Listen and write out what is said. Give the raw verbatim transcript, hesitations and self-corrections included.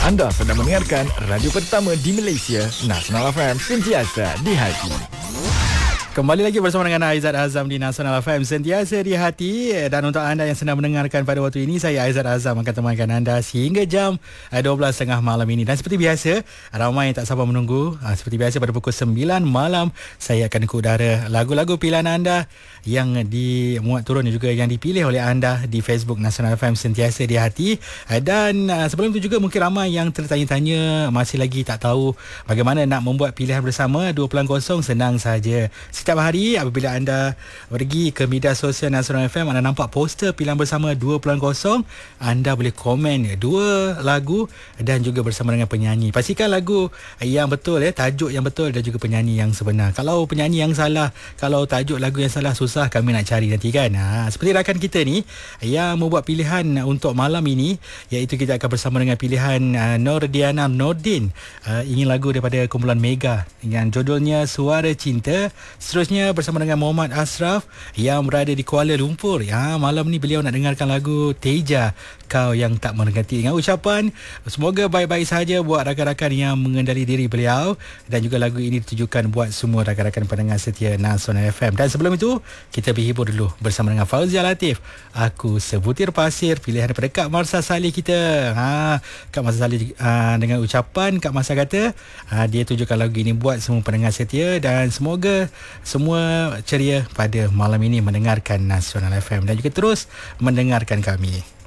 Anda sedang mendengarkan radio pertama di Malaysia, Nasional F M, sentiasa di hati. Kembali lagi bersama dengan Aizat Azam di Nasional F M, sentiasa di hati. Dan untuk anda yang sedang mendengarkan pada waktu ini, saya Aizat Azam akan temankan anda sehingga jam dua belas tiga puluh malam ini. Dan seperti biasa, ramai yang tak sabar menunggu. Seperti biasa pada pukul sembilan malam, saya akan ke udara lagu-lagu pilihan anda yang dimuat turun dan juga yang dipilih oleh anda di Facebook Nasional F M, sentiasa di hati. Dan sebelum itu juga mungkin ramai yang tertanya-tanya, masih lagi tak tahu bagaimana nak membuat pilihan bersama dua kosong. Senang saja. Setiap hari apabila anda pergi ke media sosial Nasional F M, anda nampak poster pilihan bersama dua kosong, anda boleh komen dua lagu dan juga bersama dengan penyanyi. Pastikan lagu yang betul, ya, tajuk yang betul dan juga penyanyi yang sebenar. Kalau penyanyi yang salah, kalau tajuk lagu yang salah, susah kami nak cari nanti kan. Ha, seperti rakan kita ni yang membuat pilihan untuk malam ini, iaitu kita akan bersama dengan pilihan uh, Nordiana Nordin, uh, ingin lagu daripada kumpulan Mega yang judulnya Suara Cinta. Seterusnya bersama dengan Muhammad Ashraf yang berada di Kuala Lumpur. Ya, malam ni beliau nak dengarkan lagu Teja, Kau Yang Tak Mengerti, dengan ucapan semoga baik-baik saja buat rakan-rakan yang mengendali diri beliau, dan juga lagu ini ditujukan buat semua rakan-rakan pendengar setia Nasional F M. Dan sebelum itu, kita berhibur dulu bersama dengan Fauzia Latif, Aku Sebutir Pasir, pilihan daripada Kak Marsa Saleh kita. Ha, Kak Marsa Saleh uh, dengan ucapan Kak Marsa kata uh, dia tujukan lagu ini buat semua pendengar setia, dan semoga semua ceria pada malam ini mendengarkan Nasional F M dan juga terus mendengarkan kami.